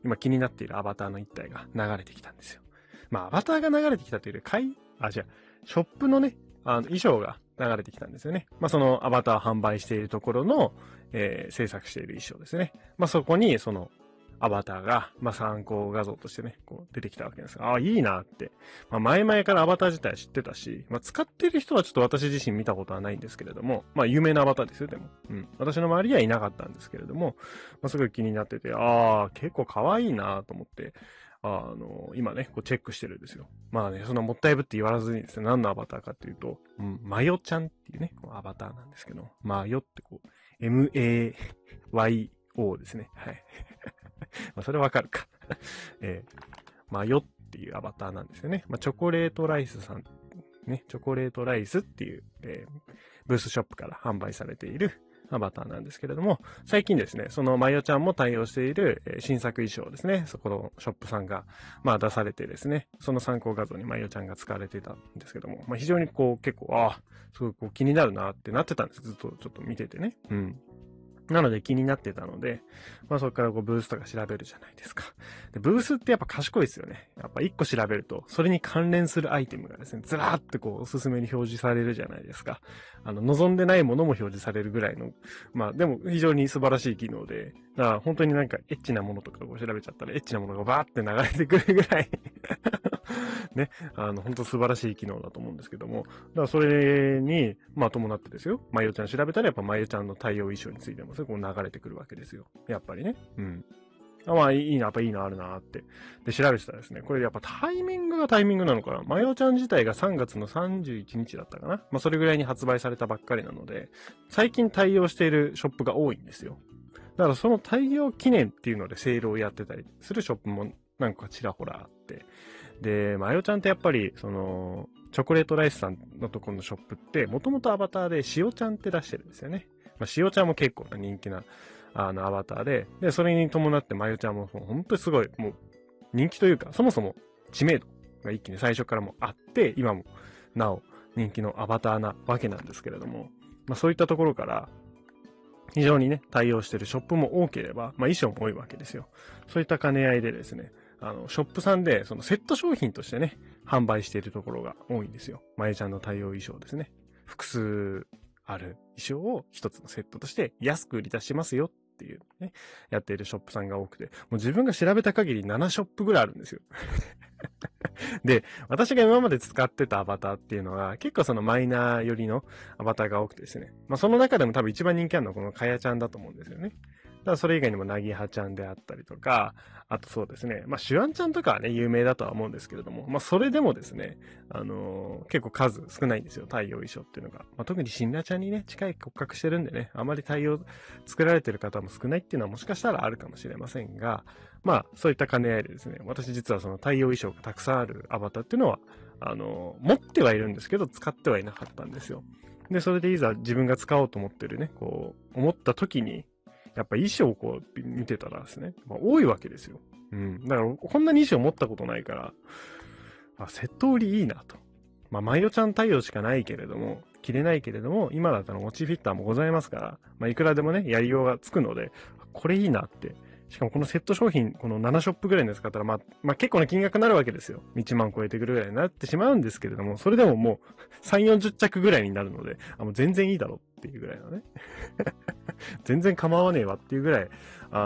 今気になっているアバターの一体が流れてきたんですよ。まあ、アバターが流れてきたというより、ショップのね、衣装が流れてきたんですよね。まあ、そのアバターを販売しているところの、制作している衣装ですね。まあ、そこに、その、アバターが、まあ、参考画像としてね、こう出てきたわけですが、いいなって。まあ、前々からアバター自体知ってたし、まあ、使ってる人はちょっと私自身見たことはないんですけれども、まあ、有名なアバターですよ、でも。うん。私の周りにはいなかったんですけれども、まあ、すごい気になってて、結構可愛いなと思って、今ね、こうチェックしてるんですよ。まあね、そんなもったいぶって言わずにですね、何のアバターかっていうと、マヨちゃんっていうね、こうアバターなんですけど、マヨってこう、MAYO ですね。はい。まあ、それわかるか。マヨっていうアバターなんですよね。まあ、チョコレートライスさん、ね、チョコレートライスっていう、ブースショップから販売されているアバターなんですけれども、最近ですね、そのマヨちゃんも対応している、新作衣装ですね、そこのショップさんが、まあ出されてですね、その参考画像にマヨちゃんが使われてたんですけども、まあ非常にこう結構、すごいこう気になるなってなってたんです。ずっとちょっと見ててね。うん。なので気になってたので、まあそこからこうブースとか調べるじゃないですか。で、ブースってやっぱ賢いですよね。やっぱ一個調べると、それに関連するアイテムがですね、ずらーってこうおすすめに表示されるじゃないですか。望んでないものも表示されるぐらいの、まあでも非常に素晴らしい機能で、だから本当になんかエッチなものとかを調べちゃったらエッチなものがバーって流れてくるぐらいね、本当素晴らしい機能だと思うんですけども、だからそれに、まあ伴ってですよ、マヨちゃん調べたらやっぱマヨちゃんの対応衣装についてもそれこう流れてくるわけですよ。やっぱりね。うん。まあいいな、やっぱいいのあるなって。で、調べてたらですね、これやっぱタイミングがタイミングなのかな。マヨちゃん自体が3月の31日だったかな。まあそれぐらいに発売されたばっかりなので、最近対応しているショップが多いんですよ。だからその対応記念っていうのでセールをやってたりするショップもなんかちらほらあって。で、マヨちゃんってやっぱり、その、チョコレートライスさんのところのショップって、もともとアバターで塩ちゃんって出してるんですよね。まあ、塩ちゃんも結構な人気な、アバターで、それに伴ってマヨちゃんも本当にすごい、もう、人気というか、そもそも知名度が一気に最初からもあって、今もなお人気のアバターなわけなんですけれども、まあそういったところから、非常にね、対応してるショップも多ければ、まあ衣装も多いわけですよ。そういった兼ね合いでですね、ショップさんで、そのセット商品としてね、販売しているところが多いんですよ。まゆちゃんの対応衣装ですね。複数ある衣装を一つのセットとして安く売り出しますよっていうね、やっているショップさんが多くて、もう自分が調べた限り7ショップぐらいあるんですよ。で、私が今まで使ってたアバターっていうのは、結構そのマイナー寄りのアバターが多くてですね。まあその中でも多分一番人気あるのはこのかやちゃんだと思うんですよね。だからそれ以外にもなぎはちゃんであったりとか、あとそうですね。まあシュアンちゃんとかはね、有名だとは思うんですけれども、まあそれでもですね、結構数少ないんですよ、太陽衣装っていうのが。まあ特にシンラちゃんにね、近い骨格してるんでね、あまり対応作られてる方も少ないっていうのはもしかしたらあるかもしれませんが、まあそういった兼ね合いでですね、私実はその太陽衣装がたくさんあるアバターっていうのは、持ってはいるんですけど、使ってはいなかったんですよ。で、それでいざ自分が使おうと思ってるね、こう、思った時に、やっぱ衣装をこう見てたらですね、まあ、多いわけですよ。うん。だからこんなに衣装持ったことないから、セット売りいいなと。まあ、マヨちゃん対応しかないけれども、着れないけれども、今だったらモチフィッターもございますから、まあ、いくらでもね、やりようがつくので、これいいなって。しかもこのセット商品、この7ショップぐらいのやつ買ったら、まあ結構な金額になるわけですよ。1万超えてくるぐらいになってしまうんですけれども、それでももう3、40着ぐらいになるので、もう全然いいだろっていうぐらいのね。全然構わねえわっていうぐらい、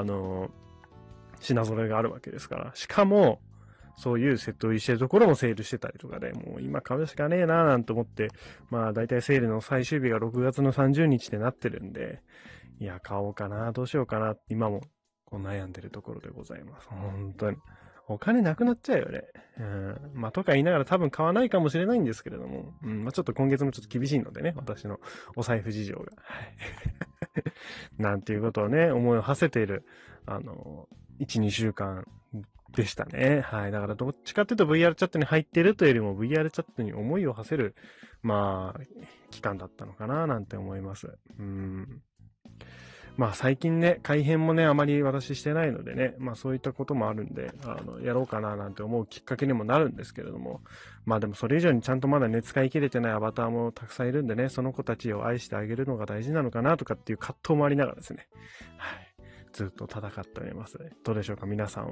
品揃えがあるわけですから。しかも、そういうセット売りしてるところもセールしてたりとかで、もう今買うしかねえなーなんて思って、まあ大体セールの最終日が6月の30日ってなってるんで、いや、買おうかな、どうしようかなって今もこう悩んでるところでございます。本当に。お金なくなっちゃうよね。うん。まあ、とか言いながら多分買わないかもしれないんですけれども、うん。まあ、ちょっと今月もちょっと厳しいのでね、私のお財布事情が。はい。なんていうことをね、思いを馳せている、1、2週間でしたね。はい。だからどっちかっていうと VR チャットに入ってるというよりも VR チャットに思いを馳せる、まあ、期間だったのかななんて思います。まあ最近ね、改変もね、あまり私してないのでね、まあそういったこともあるんで、やろうかななんて思うきっかけにもなるんですけれども、まあでもそれ以上にちゃんとまだね、使い切れてないアバターもたくさんいるんでね、その子たちを愛してあげるのが大事なのかなとかっていう葛藤もありながらですね、はい。ずっと戦っております。どうでしょうか、皆さんは。